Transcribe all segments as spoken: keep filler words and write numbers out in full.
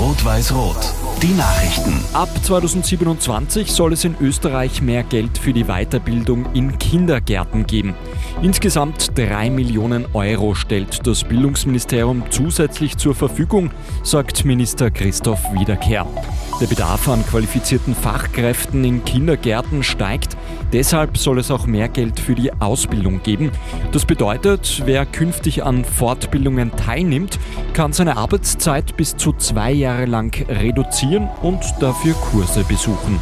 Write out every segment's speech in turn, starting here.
Rot-Weiß-Rot. Die Nachrichten. Ab zweitausendsiebenundzwanzig soll es in Österreich mehr Geld für die Weiterbildung in Kindergärten geben. Insgesamt drei Millionen Euro stellt das Bildungsministerium zusätzlich zur Verfügung, sagt Minister Christoph Wiederkehr. Der Bedarf an qualifizierten Fachkräften in Kindergärten steigt. Deshalb soll es auch mehr Geld für die Ausbildung geben. Das bedeutet, wer künftig an Fortbildungen teilnimmt, kann seine Arbeitszeit bis zu zwei Jahre lang reduzieren und dafür Kurse besuchen.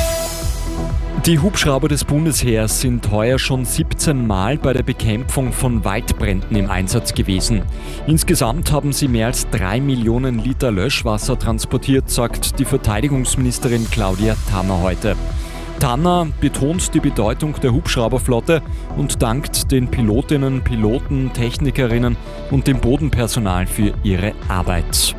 Die Hubschrauber des Bundesheers sind heuer schon siebzehn Mal bei der Bekämpfung von Waldbränden im Einsatz gewesen. Insgesamt haben sie mehr als drei Millionen Liter Löschwasser transportiert, sagt die Verteidigungsministerin Claudia Tanner heute. Tanner betont die Bedeutung der Hubschrauberflotte und dankt den Pilotinnen, Piloten, Technikerinnen und dem Bodenpersonal für ihre Arbeit.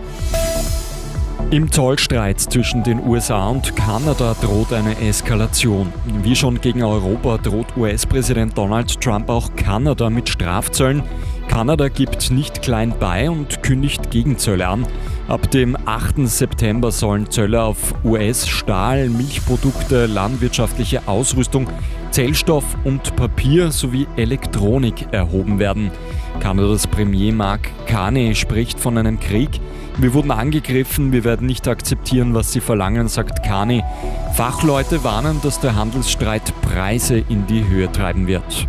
Im Zollstreit zwischen den U S A und Kanada droht eine Eskalation. Wie schon gegen Europa droht U S-Präsident Donald Trump auch Kanada mit Strafzöllen. Kanada gibt nicht klein bei und kündigt Gegenzölle an. Ab dem achten September sollen Zölle auf U S-Stahl, Milchprodukte, landwirtschaftliche Ausrüstung, Zellstoff und Papier sowie Elektronik erhoben werden. Kanadas Premier Mark Carney spricht von einem Krieg. Wir wurden angegriffen, wir werden nicht akzeptieren, was sie verlangen, sagt Carney. Fachleute warnen, dass der Handelsstreit Preise in die Höhe treiben wird.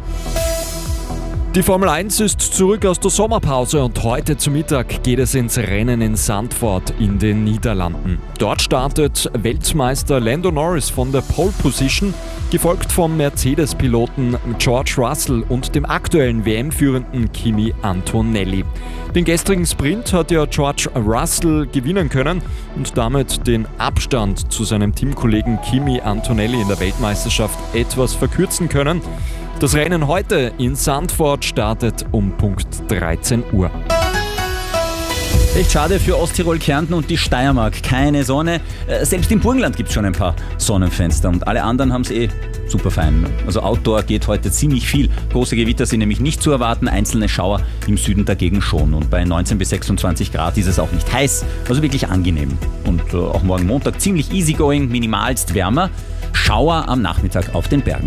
Die Formel eins ist zurück aus der Sommerpause und heute zu Mittag geht es ins Rennen in Zandvoort in den Niederlanden. Dort startet Weltmeister Lando Norris von der Pole Position, gefolgt vom Mercedes-Piloten George Russell und dem aktuellen W M-führenden Kimi Antonelli. Den gestrigen Sprint hat ja George Russell gewinnen können und damit den Abstand zu seinem Teamkollegen Kimi Antonelli in der Weltmeisterschaft etwas verkürzen können. Das Rennen heute in Zandvoort startet um Punkt dreizehn Uhr. Echt schade für Osttirol, Kärnten und die Steiermark. Keine Sonne. Selbst im Burgenland gibt es schon ein paar Sonnenfenster und alle anderen haben es eh super fein. Also Outdoor geht heute ziemlich viel. Große Gewitter sind nämlich nicht zu erwarten, einzelne Schauer im Süden dagegen schon. Und bei neunzehn bis sechsundzwanzig Grad ist es auch nicht heiß, also wirklich angenehm. Und äh, auch morgen Montag ziemlich easygoing, minimalst wärmer. Schauer am Nachmittag auf den Bergen.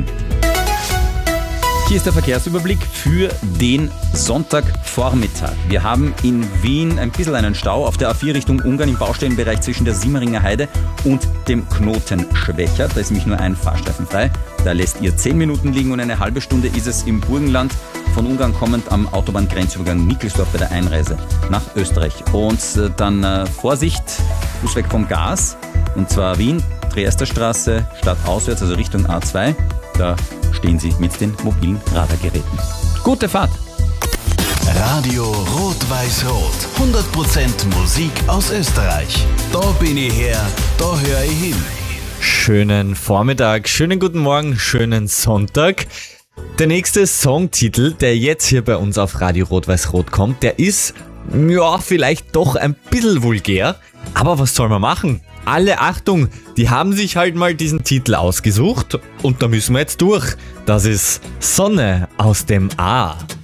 Hier ist der Verkehrsüberblick für den Sonntagvormittag. Wir haben in Wien ein bisschen einen Stau auf der A vier Richtung Ungarn im Baustellenbereich zwischen der Simmeringer Heide und dem Knoten Schwächert. Da ist nämlich nur ein Fahrstreifen frei. Da lässt ihr zehn Minuten liegen und eine halbe Stunde ist es im Burgenland von Ungarn kommend am Autobahngrenzübergang Nickelsdorf bei der Einreise nach Österreich. Und dann äh, Vorsicht, Fuß weg vom Gas. Und zwar Wien, Triesterstraße, stadtauswärts, also Richtung A zwei. Da stehen Sie mit den mobilen Radargeräten. Gute Fahrt! Radio Rot-Weiß-Rot. hundert Prozent Musik aus Österreich. Da bin ich her, da höre ich hin. Schönen Vormittag, schönen guten Morgen, schönen Sonntag. Der nächste Songtitel, der jetzt hier bei uns auf Radio Rot-Weiß-Rot kommt, der ist, ja, vielleicht doch ein bisschen vulgär. Aber was soll man machen? Alle Achtung, die haben sich halt mal diesen Titel ausgesucht und da müssen wir jetzt durch. Das ist Sonne aus dem A.